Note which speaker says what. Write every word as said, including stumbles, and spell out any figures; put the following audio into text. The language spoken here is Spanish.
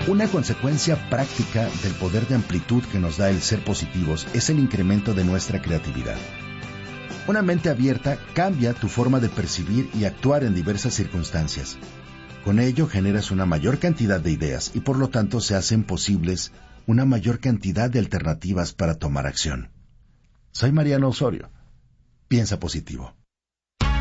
Speaker 1: Una consecuencia práctica del poder de amplitud que nos da el ser positivos es el incremento de nuestra creatividad. Una mente abierta cambia tu forma de percibir y actuar en diversas circunstancias. Con ello generas una mayor cantidad de ideas y por lo tanto se hacen posibles una mayor cantidad de alternativas para tomar acción. Soy Mariano Osorio. Piensa positivo.